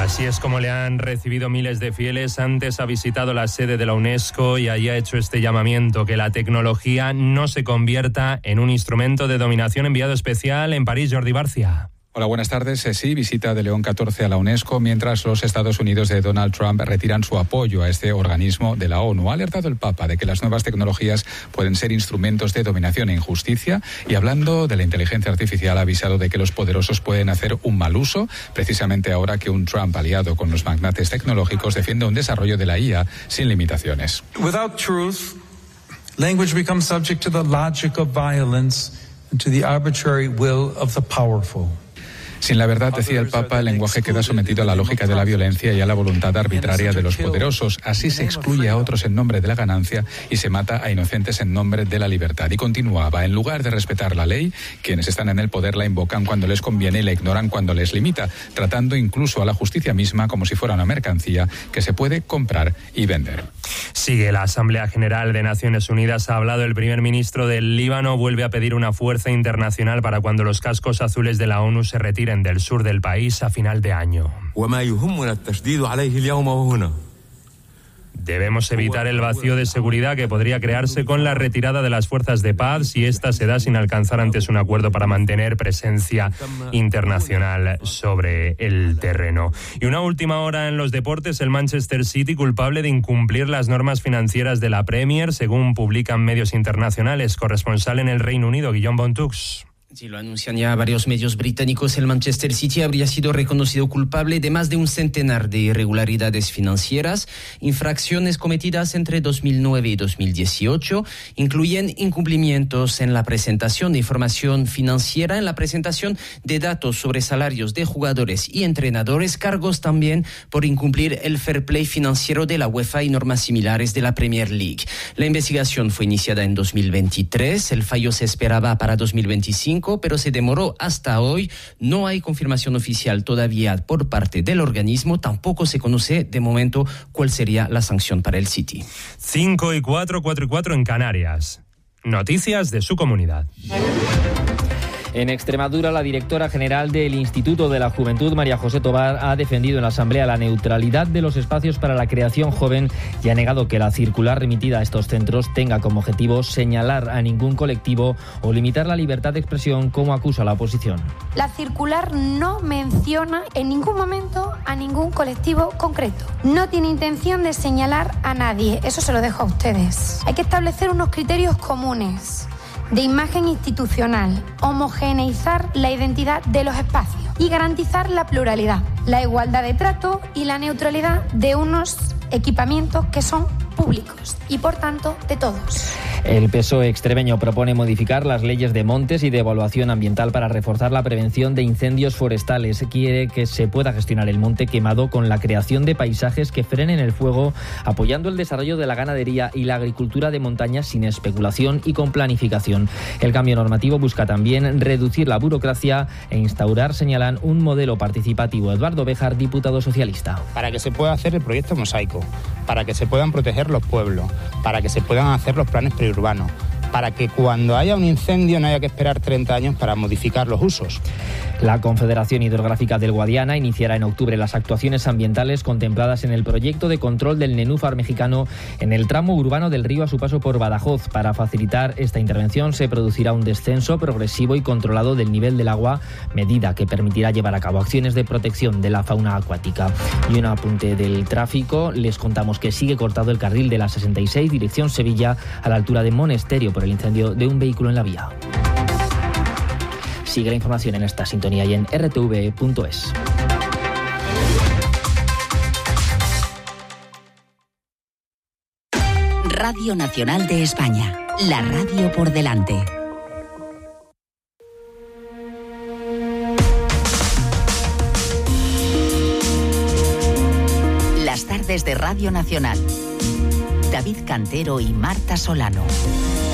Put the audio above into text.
Así es como le han recibido miles de fieles. Antes ha visitado la sede de la UNESCO y allí ha hecho este llamamiento, que la tecnología no se convierta en un instrumento de dominación. Enviado especial en París, Jordi Barcia. Hola, buenas tardes. Sí, visita de León XIV a la UNESCO, mientras los Estados Unidos de Donald Trump retiran su apoyo a este organismo de la ONU. Ha alertado el Papa de que las nuevas tecnologías pueden ser instrumentos de dominación e injusticia, y hablando de la inteligencia artificial ha avisado de que los poderosos pueden hacer un mal uso, precisamente ahora que un Trump aliado con los magnates tecnológicos defiende un desarrollo de la IA sin limitaciones. Without truth, language becomes subject to the logic of violence and to the arbitrary will of the powerful. Sin la verdad, decía el Papa, el lenguaje queda sometido a la lógica de la violencia y a la voluntad arbitraria de los poderosos. Así se excluye a otros en nombre de la ganancia y se mata a inocentes en nombre de la libertad. Y continuaba: en lugar de respetar la ley, quienes están en el poder la invocan cuando les conviene y la ignoran cuando les limita, tratando incluso a la justicia misma como si fuera una mercancía que se puede comprar y vender. Sigue la Asamblea General de Naciones Unidas. Ha hablado el primer ministro del Líbano. Vuelve a pedir una fuerza internacional para cuando los cascos azules de la ONU se retiren del sur del país a final de año. Debemos evitar el vacío de seguridad que podría crearse con la retirada de las fuerzas de paz si esta se da sin alcanzar antes un acuerdo para mantener presencia internacional sobre el terreno. Y una última hora en los deportes: el Manchester City culpable de incumplir las normas financieras de la Premier, según publican medios internacionales. Corresponsal en el Reino Unido, Guillaume Bontux. Sí, lo anuncian ya varios medios británicos. El Manchester City habría sido reconocido culpable de más de un centenar de irregularidades financieras. Infracciones cometidas entre 2009 y 2018 incluyen incumplimientos en la presentación de información financiera, en la presentación de datos sobre salarios de jugadores y entrenadores, cargos también por incumplir el fair play financiero de la UEFA y normas similares de la Premier League. La investigación fue iniciada en 2023, el fallo se esperaba para 2025, pero se demoró hasta hoy. No hay confirmación oficial todavía por parte del organismo. Tampoco se conoce de momento cuál sería la sanción para el City. 5:04, 4:04 en Canarias. Noticias de su comunidad. En Extremadura, la directora general del Instituto de la Juventud, María José Tobar, ha defendido en la Asamblea la neutralidad de los espacios para la creación joven y ha negado que la circular remitida a estos centros tenga como objetivo señalar a ningún colectivo o limitar la libertad de expresión, como acusa la oposición. La circular no menciona en ningún momento a ningún colectivo concreto. No tiene intención de señalar a nadie. Eso se lo dejo a ustedes. Hay que establecer unos criterios comunes de imagen institucional, homogeneizar la identidad de los espacios y garantizar la pluralidad, la igualdad de trato y la neutralidad de unos equipamientos que son públicos y, por tanto, de todos. El PSOE extremeño propone modificar las leyes de montes y de evaluación ambiental para reforzar la prevención de incendios forestales. Quiere que se pueda gestionar el monte quemado con la creación de paisajes que frenen el fuego, apoyando el desarrollo de la ganadería y la agricultura de montaña sin especulación y con planificación. El cambio normativo busca también reducir la burocracia e instaurar, señalan, un modelo participativo. Eduardo Béjar, diputado socialista. Para que se pueda hacer el proyecto mosaico, para que se puedan proteger los pueblos, para que se puedan hacer los planes periurbanos, para que cuando haya un incendio no haya que esperar 30 años para modificar los usos. La Confederación Hidrográfica del Guadiana iniciará en octubre las actuaciones ambientales contempladas en el proyecto de control del nenúfar mexicano en el tramo urbano del río a su paso por Badajoz. Para facilitar esta intervención se producirá un descenso progresivo y controlado del nivel del agua, medida que permitirá llevar a cabo acciones de protección de la fauna acuática. Y un apunte del tráfico: les contamos que sigue cortado el carril de la 66 dirección Sevilla a la altura de Monesterio por el incendio de un vehículo en la vía. Sigue la información en esta sintonía y en rtv.es. Radio Nacional de España, la radio por delante. Las tardes de Radio Nacional. David Cantero y Marta Solano.